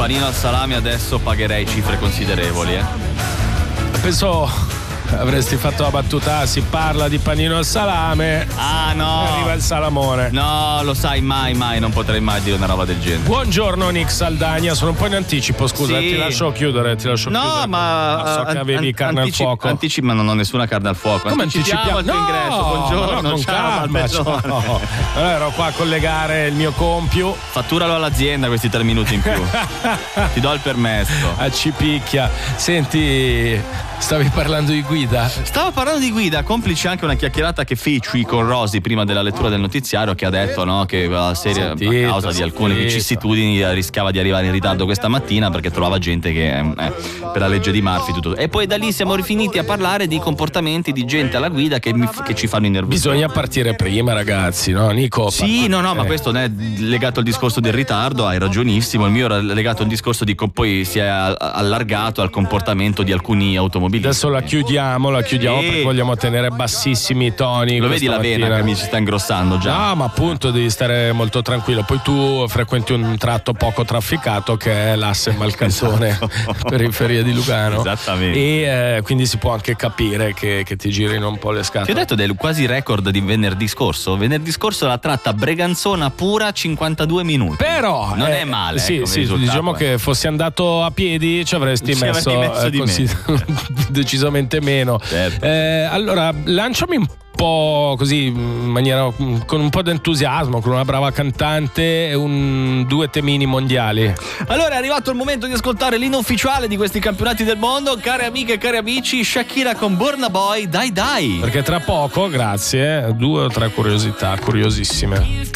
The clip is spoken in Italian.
panino al salame adesso pagherei cifre considerevoli, Penso avresti fatto la battuta, si parla di panino al salame. Ah no, arriva il salamone. No, lo sai, mai, non potrei mai dire una roba del genere. Buongiorno Nick Saldagna, sono un po' in anticipo, scusa, Sì. ti lascio chiudere. No, ma so che avevi carne al fuoco. Ma non ho nessuna carne al fuoco. Come anticipiamo il tuo ingresso? Buongiorno, no, con ciao, calma, ciao. Allora ero qua a collegare il mio compiu. Fatturalo all'azienda questi 3 minuti in più. Ti do il permesso. A Cipicchia. Senti, stavi parlando di guida? Stavo parlando di guida, complice anche una chiacchierata che feci con Rosy prima della lettura del notiziario, che ha detto che la serie a causa di alcune vicissitudini rischiava di arrivare in ritardo questa mattina perché trovava gente che per la legge di Murphy tutto. E poi da lì siamo rifiniti a parlare di comportamenti di gente alla guida che ci fanno innervosire. Bisogna partire prima, ragazzi, no Nico? Sì, no, ma questo non è legato al discorso del ritardo, hai ragionissimo. Il mio era legato al discorso di poi si è allargato al comportamento di alcuni automobilisti. Adesso la chiudiamo perché vogliamo tenere bassissimi i toni. Lo vedi la vena che mi ci sta ingrossando già? No, ma appunto devi stare molto tranquillo. Poi tu frequenti un tratto poco trafficato che è l'asse Malcantone, esatto. Periferia di Lugano. Esattamente. E quindi si può anche capire che ti girino un po' le scatole. Ti ho detto del quasi record di venerdì scorso. Venerdì scorso la tratta Breganzona pura 52 minuti. Però non è male. Sì, diciamo che fossi andato a piedi ci avresti messo di meno. Decisamente meno. Certo. Allora, lanciami un po' così in maniera con un po' di entusiasmo, con una brava cantante e 2 temini mondiali. Allora è arrivato il momento di ascoltare l'inno ufficiale di questi campionati del mondo. Care amiche e cari amici, Shakira con Burna Boy, dai. Perché tra poco, grazie, 2 o 3 curiosità curiosissime.